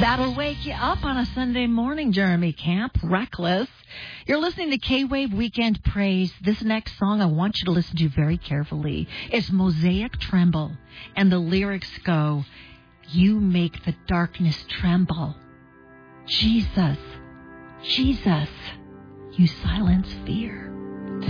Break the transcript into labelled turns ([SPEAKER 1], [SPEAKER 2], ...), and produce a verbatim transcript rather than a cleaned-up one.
[SPEAKER 1] That'll wake you up on a Sunday morning, Jeremy Camp. Reckless. You're listening to K-Wave Weekend Praise. This next song I want you to listen to very carefully. It's Mosaic Tremble. And the lyrics go, you make the darkness tremble. Jesus, Jesus, you silence fear.